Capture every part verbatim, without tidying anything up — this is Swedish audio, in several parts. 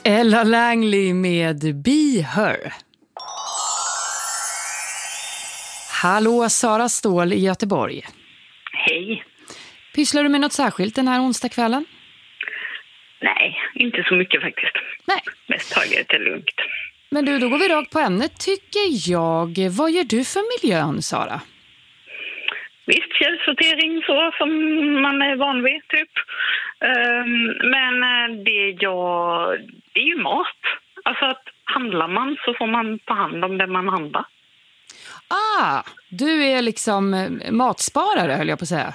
Ella Langley med Be Her. Hallå, Sara Ståhl i Göteborg. Hej. Pysslar du med något särskilt den här onsdagskvällen? Nej, inte så mycket faktiskt. Nej. Mest taget är lugnt. Men du, då går vi rakt på ämnet tycker jag. Vad gör du för miljön, Sara? Visst, källsortering så som man är van vid, typ. Um, men det, jag, det är ju mat. Alltså att handlar man så får man ta hand om det man handlar. Ah, du är liksom matsparare, höll jag på att säga.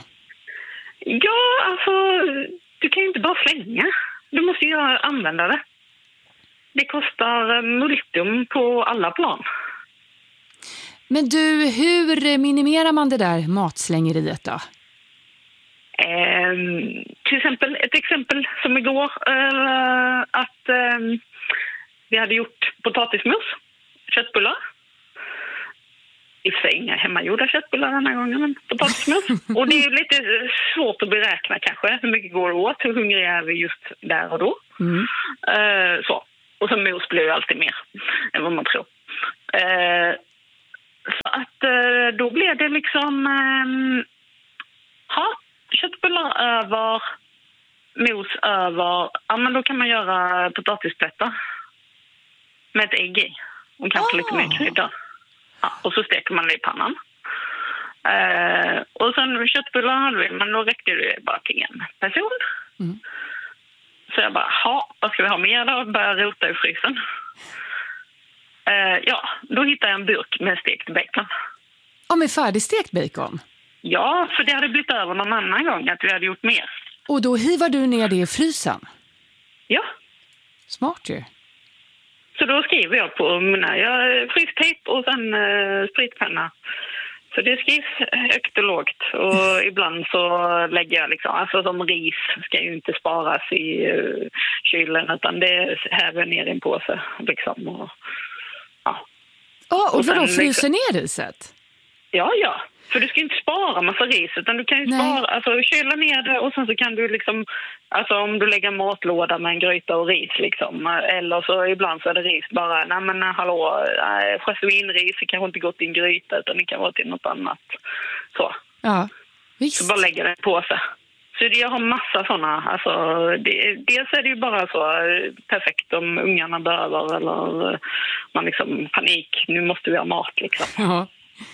Ja, alltså, du kan ju inte bara slänga. Du måste ju använda det. Det kostar multum på alla plan. Men du, hur minimerar man det där matslängeriet då? Eh, till exempel, ett exempel som igår, eh, att eh, vi hade gjort potatismos, köttbullar. I och för sig inga hemmagjorda köttbullar den här gången, men potatismos. Och det är ju lite svårt att beräkna kanske hur mycket går åt, hur hungriga är vi just där och då. Mm. Eh, så. Och så mos blir ju alltid mer än vad man tror. Eh, så att eh, då blev det liksom eh, ha, köttbullar över, mos över. Ja, men då kan man göra potatisplättar med ett ägg i. Och kanske oh. lite mer krydda. Ja, och så steker man det i pannan. Eh, och sen köttbullar hade vi, men då räckte det bara till en person. Mm. Så jag bara, ha, vad ska vi ha mer då? Börja rota i frysen. Eh, ja, då hittade jag en burk med stekt bacon. Ja, med färdigstekt bacon? Ja, för det hade blivit över någon annan gång att vi hade gjort mer. Och då hivar du ner det i frysen? Ja. Smart ju. Så då skriver jag på mina jag, frystejp och sen eh, spritpenna. Så det skrivs högt och lågt. Och ibland så lägger jag liksom, alltså som ris ska ju inte sparas i uh, kylen utan det häver ner i en påse liksom. Och, ja. Oh, och, och vadå, fryser liksom, ner riset? Ja, ja. För du ska inte spara massa ris utan du kan ju Nej. spara, alltså kyla ner det och sen så kan du liksom, alltså om du lägger en matlåda med en gryta och ris liksom, eller så ibland så är det ris bara, nej men hallå, jasminris kanske inte gått i en gryta utan det kan vara till något annat. Så. Ja, visst. Så bara lägga det på sig. Så jag har massa sådana, alltså det, dels är det ju bara så perfekt om ungarna behöver eller man liksom panik, nu måste vi ha mat liksom. Ja.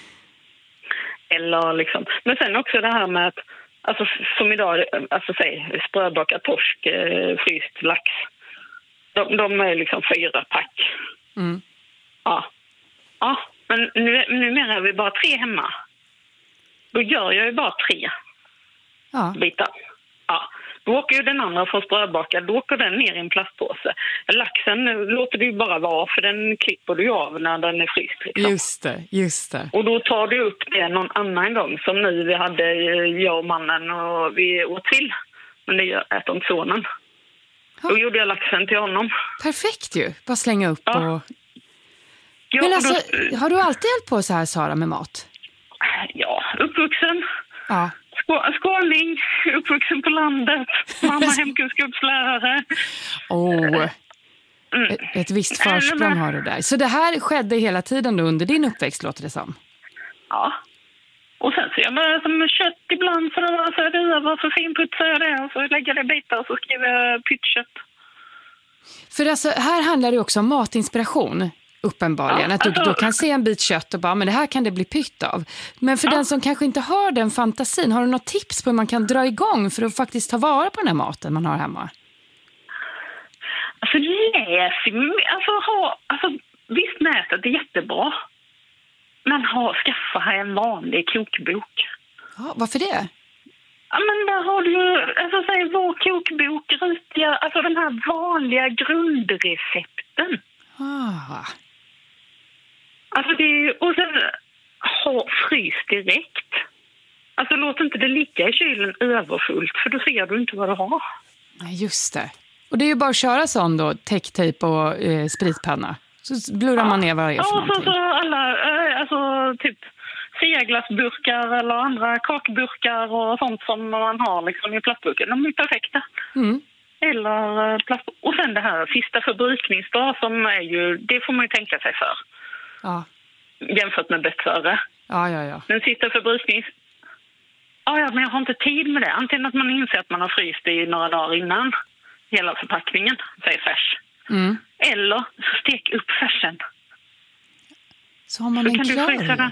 Eller liksom. Men sen också det här med att, alltså som idag, alltså säg, sprödbakad torsk, eh, fryst lax. De, de är liksom fyra pack. Mm. Ja. Ja, men nu, numera är vi bara tre hemma. Då gör jag ju bara tre ja. bitar. Ja. Då åker ju den andra från sprödbakad, då åker den ner i en plastpåse. Laxen låter du ju bara vara, för den klipper du av när den är fryst. Liksom. Just det, just det. Och då tar du upp det någon annan gång, som nu vi hade, jag och mannen, och vi åt till. Men det äter inte sonen. Ja. Då gjorde jag laxen till honom. Perfekt ju, bara slänga upp ja. och... Ja, Men alltså, då... har du alltid hjälpt på så här, Sara, med mat? Ja, uppvuxen. Ja. Skåning, uppvuxen på landet, mamma hemkunskapslärare. Åh, oh, mm. ett, ett visst försprång har du där. Så det här skedde hela tiden då under din uppväxt, låter det som? Ja, och sen så jag bara som kött ibland, så är det över, så finputsar jag det och så lägger jag det bitar och så skriver jag pyttkött. För alltså, här handlar det också om matinspiration. Uppenbarligen, ja, att du alltså, då kan se en bit kött och bara, men det här kan det bli pytt av. Men för ja. den som kanske inte har den fantasin, har du något tips på hur man kan dra igång för att faktiskt ta vara på den här maten man har hemma? Alltså läs, alltså, ha, alltså visst nätet är jättebra. Men ha, skaffa en vanlig kokbok. Ja, varför det? Ja, men där har du ju, alltså säg vår kokbok, rutiga, alltså den här vanliga grundrecepten. Ah. Alltså det är, och sen ha frys direkt. Alltså låt inte det ligga i kylen överfullt, för då ser du inte vad du har. Nej, just det. Och det är ju bara att köra sån då, täcktejp och eh, spritpanna. Så blurrar ja. man ner vad det är för ja, någonting. Ja, så, så alla, eh, alltså typ seglasburkar eller andra kakburkar och sånt som man har liksom i plastburken. De är perfekta. Mm. Eller plast. Och sen det här sista förbrukningsdag som är ju, det får man ju tänka sig för. Ja. Jämfört med bättre. Ja, ja, ja. Den sista förbruknings... Ja, ja, men jag har inte tid med det. Antingen att man inser att man har fryst i några dagar innan hela förpackningen, säg färs. Mm. Eller så stek upp färsen. Så har man så en kan klar. Du frysa den.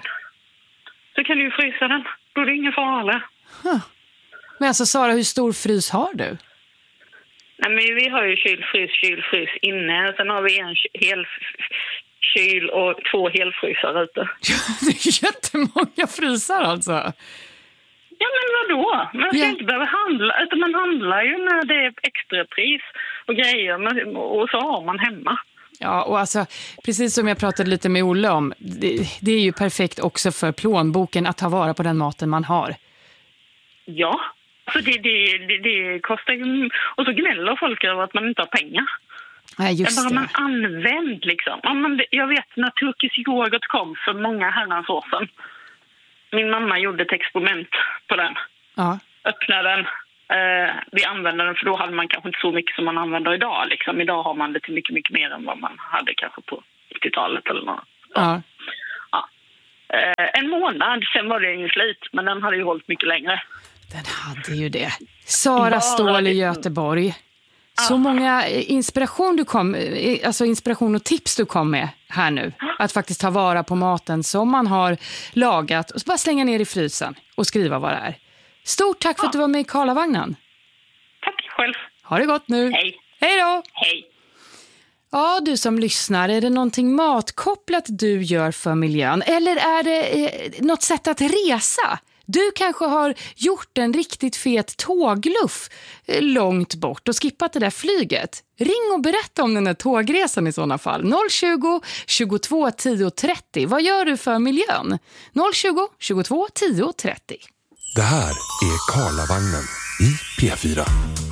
Så kan du frysa den. Då är det ingen fara. Huh. Men alltså Sara, hur stor frys har du? Nej, men vi har ju kylfrys, kylfrys inne. Sen har vi en hel kyl och två helfrysar ute. Det är jättemånga frysar alltså. Ja, men vadå? Man ska ja. inte behöva handla. Utan man handlar ju när det är extra pris och grejer. Och så har man hemma. Ja, och alltså, precis som jag pratade lite med Olle om, det, det är ju perfekt också för plånboken att ta vara på den maten man har. Ja, alltså det, det, det, det kostar ju... Och så gnäller folk över att man inte har pengar. Nej, just det. det. Man använd liksom. Ja, men jag vet när turkisk yoghurt kom för många herrans år sedan. Min mamma gjorde ett experiment på den. Ja. Öppnade den. Eh, vi använde den för då hade man kanske inte så mycket som man använder idag. Liksom. Idag har man lite mycket, mycket mer än vad man hade kanske på nittiotalet eller något. Ja. Ja. Eh, en månad, sen var det ingen slit. Men den hade ju hållit mycket längre. Den hade ju det. Sara Ståhl i Göteborg. Så många inspiration du kom, alltså inspiration och tips du kom med här nu. Att faktiskt ta vara på maten som man har lagat och bara slänga ner i frysen och skriva vad det är. Stort tack för att du var med i Karlavagnen. Tack själv. Ha det gott nu. Hej. Hej då. Hej. Ja, du som lyssnar, är det någonting matkopplat du gör för miljön? Eller är det eh, något sätt att resa? Du kanske har gjort en riktigt fet tågluff eh, långt bort och skippat det där flyget. Ring och berätta om den där tågresan i sådana fall. noll tjugo, tjugotvå, tio, trettio. Vad gör du för miljön? noll tjugo, tjugotvå, tio, trettio. Det här är Karlavagnen i P fyra.